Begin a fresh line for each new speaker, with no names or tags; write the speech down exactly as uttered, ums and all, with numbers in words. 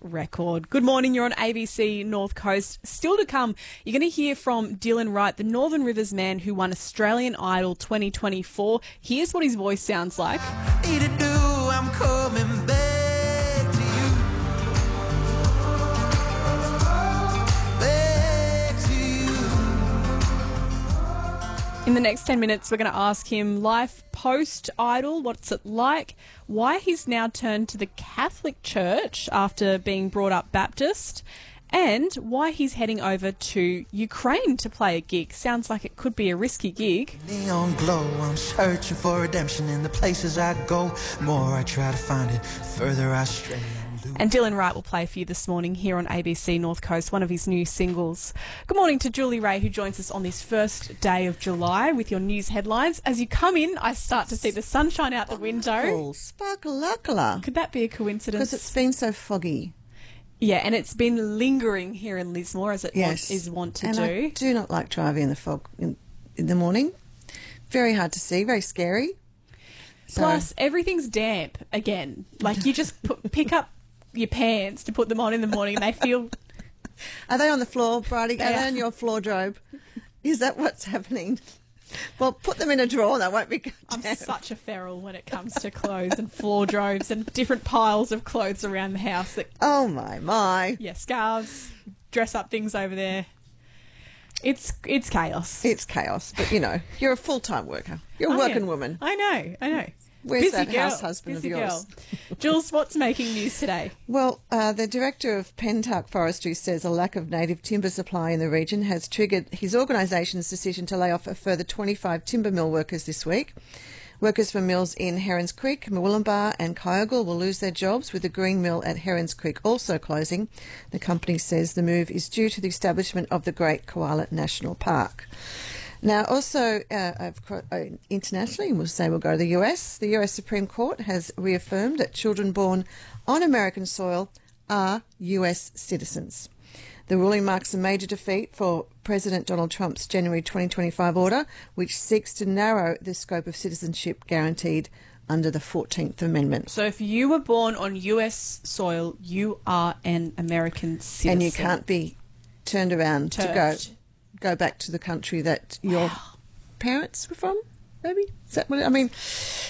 record. Good morning, you're on A B C North Coast. Still to come, you're going to hear from Dylan Wright, the Northern Rivers man who won Australian Idol twenty twenty-four. Here's what his voice sounds like.
Need to do, I'm coming back to you. Back to you.
In the next ten minutes, we're going to ask him life post-Idol, what's it like, why he's now turned to the Catholic Church after being brought up Baptist, and why he's heading over to Ukraine to play a gig. Sounds like it could be a risky gig.
Neon glow, I'm searching for redemption in the places I go. The more I try to find it, the further I stray.
And Dylan Wright will play for you this morning here on A B C North Coast, one of his new singles. Good morning to Julie Ray, who joins us on this first day of July with your news headlines. As you come in, I start to see the sunshine out the window.
Sparkle-luckler.
Could that be a coincidence?
Because it's been so foggy.
Yeah, and it's been lingering here in Lismore, as it
Yes.
want, is wont to
and
do.
I do not like driving in the fog in, in the morning. Very hard to see, very scary. So,
Plus, everything's damp again. Like, you just put, pick up your pants to put them on in the morning and they feel...
are they on the floor, Bridie? Are
They
they
are.
on your wardrobe? Is that what's happening? Well, put them in a drawer. They won't be
I'm
damp.
such a feral when it comes to clothes and floor droves and different piles of clothes around the house. That,
Oh, my, my.
yeah, scarves, dress up things over there. It's it's chaos.
It's chaos. But, you know, you're a full-time worker. You're a
Oh,
working
yeah.
woman.
I know, I know.
Where's
Busy
that
girl,
house husband of
busy
yours?
girl. Jules, what's making news today?
Well, uh, the director of Pentark Forestry says a lack of native timber supply in the region has triggered his organisation's decision to lay off a further twenty-five timber mill workers this week. Workers from mills in Herons Creek, Murwillumbah and Kyogle will lose their jobs, with the Green Mill at Herons Creek also closing. The company says the move is due to the establishment of the Great Koala National Park. Now, also uh, of co- uh, internationally, we'll say we'll go to the U S. The U S Supreme Court has reaffirmed that children born on American soil are U S citizens. The ruling marks a major defeat for President Donald Trump's January twenty twenty-five order, which seeks to narrow the scope of citizenship guaranteed under the fourteenth Amendment.
So if you were born on U S soil, you are an American citizen.
And you can't be turned around to go
Turfed.
go back to the country that your parents were from, maybe? Is that what it, I mean,